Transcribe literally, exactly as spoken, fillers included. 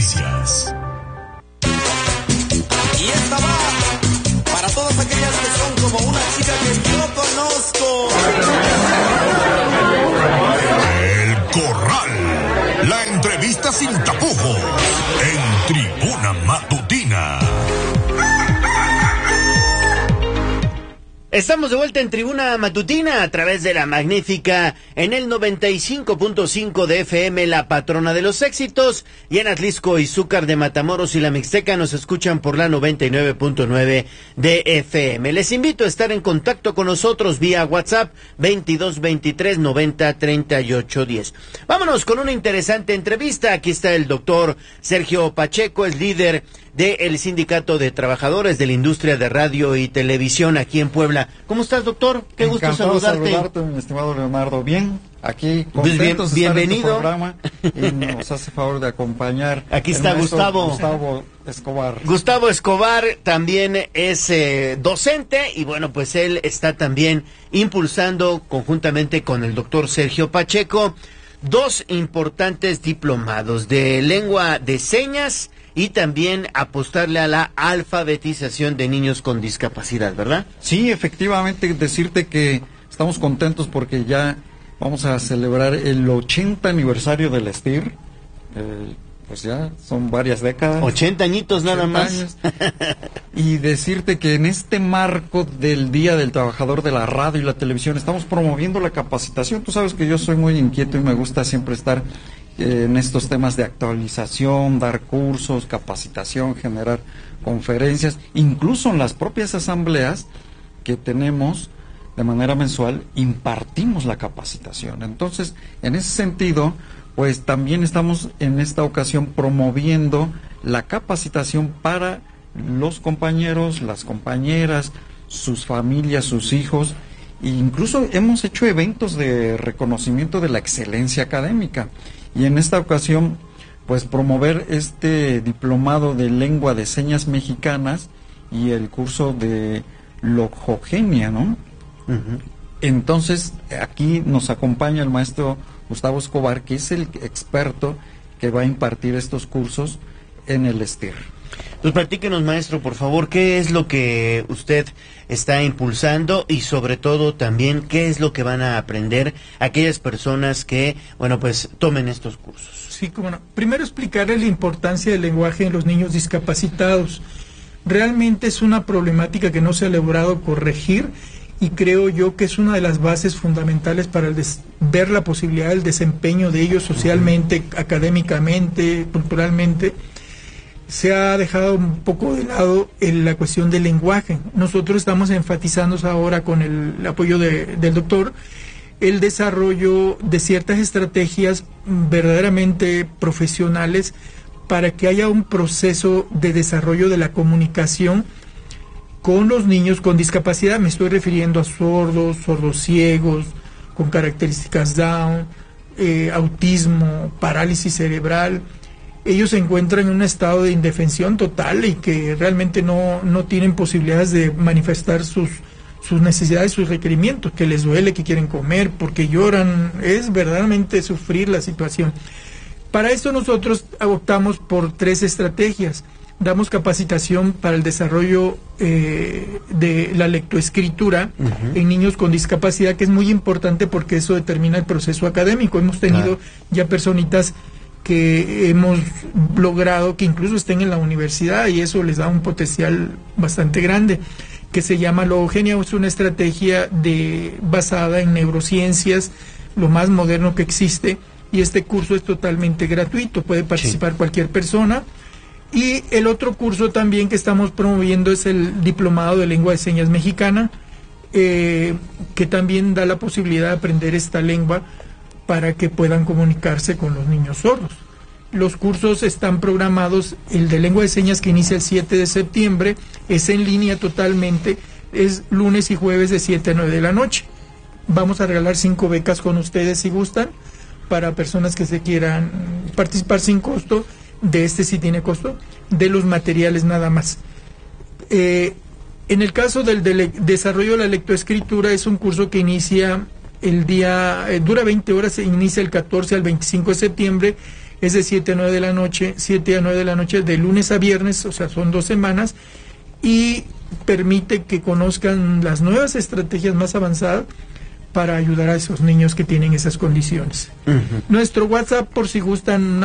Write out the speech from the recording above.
noticias. Y esta va para todas aquellas que son como una chica que yo conozco. El Corral. La entrevista sin tapujos. En Tribuna Matutina. Estamos de vuelta en Tribuna Matutina a través de la magnífica en el noventa y cinco punto cinco de F M, la patrona de los éxitos, y en Atlisco, Izúcar de Matamoros y la Mixteca nos escuchan por la noventa y nueve punto nueve de F M. Les invito a estar en contacto con nosotros vía WhatsApp veintidós veintitrés noventa treinta y ocho diez. Vámonos con una interesante entrevista. Aquí está el doctor Sergio Pacheco, es líder del Sindicato de Trabajadores de la Industria de Radio y Televisión aquí en Puebla. ¿Cómo estás, doctor? Qué gusto Encantado saludarte. saludarte, mi estimado Leonardo. Bien, aquí Pues bien, contentos de estar en tu bienvenido. programa y nos hace favor de acompañar. Aquí el está maestro Gustavo. Gustavo Escobar. Gustavo Escobar también es eh, docente y bueno, pues él está también impulsando conjuntamente con el doctor Sergio Pacheco dos importantes diplomados de lengua de señas y también apostarle a la alfabetización de niños con discapacidad, ¿verdad? Sí, efectivamente, decirte que estamos contentos porque ya vamos a celebrar el ochenta aniversario del S T I R. Eh, pues ya son varias décadas. ochenta añitos nada más. Años. Y decirte que en este marco del Día del Trabajador de la Radio y la Televisión estamos promoviendo la capacitación. Tú sabes que yo soy muy inquieto y me gusta siempre estar eh, en estos temas de actualización, dar cursos, capacitación, generar conferencias, incluso en las propias asambleas que tenemos de manera mensual impartimos la capacitación. Entonces, en ese sentido, pues también estamos en esta ocasión promoviendo la capacitación para los compañeros, las compañeras, sus familias, sus hijos, e incluso hemos hecho eventos de reconocimiento de la excelencia académica. Y en esta ocasión, pues promover este diplomado de lengua de señas mexicanas y el curso de logogenia, ¿no? Uh-huh. Entonces, aquí nos acompaña el maestro Gustavo Escobar, que es el experto que va a impartir estos cursos en el S T I R. Pues platíquenos, maestro, por favor, ¿qué es lo que usted está impulsando y sobre todo también qué es lo que van a aprender aquellas personas que, bueno, pues tomen estos cursos? Sí, cómo no. Primero explicarles la importancia del lenguaje en los niños discapacitados. Realmente es una problemática que no se ha logrado corregir y creo yo que es una de las bases fundamentales para el des- ver la posibilidad del desempeño de ellos socialmente, uh-huh. académicamente, culturalmente. Se ha dejado un poco de lado en la cuestión del lenguaje. Nosotros estamos enfatizando ahora con el apoyo de, del doctor el desarrollo de ciertas estrategias verdaderamente profesionales para que haya un proceso de desarrollo de la comunicación con los niños con discapacidad. Me estoy refiriendo a sordos, sordos ciegos, con características Down, eh, autismo, parálisis cerebral. Ellos se encuentran en un estado de indefensión total y que realmente no, no tienen posibilidades de manifestar sus, sus necesidades, sus requerimientos, que les duele, que quieren comer, porque lloran. Es verdaderamente sufrir la situación. Para esto nosotros optamos por tres estrategias. Damos capacitación para el desarrollo eh, de la lectoescritura uh-huh. en niños con discapacidad, que es muy importante porque eso determina el proceso académico. Hemos tenido claro. ya personitas que hemos logrado que incluso estén en la universidad y eso les da un potencial bastante grande, que se llama logogenia. Es una estrategia de, basada en neurociencias, lo más moderno que existe, y este curso es totalmente gratuito, puede participar sí. cualquier persona. Y el otro curso también que estamos promoviendo es el diplomado de lengua de señas mexicana, eh, que también da la posibilidad de aprender esta lengua para que puedan comunicarse con los niños sordos. Los cursos están programados, el de lengua de señas que inicia el siete de septiembre, es en línea totalmente, es lunes y jueves de siete a nueve de la noche. Vamos a regalar cinco becas con ustedes si gustan, para personas que se quieran participar sin costo. De este sí tiene costo, de los materiales nada más. Eh, en el caso del de desarrollo de la lectoescritura, es un curso que inicia el día, eh, dura veinte horas, se inicia el catorce al veinticinco de septiembre, es de siete a nueve de la noche, siete a nueve de la noche, de lunes a viernes, o sea, son dos semanas, y permite que conozcan las nuevas estrategias más avanzadas para ayudar a esos niños que tienen esas condiciones. Uh-huh. Nuestro WhatsApp, por si gustan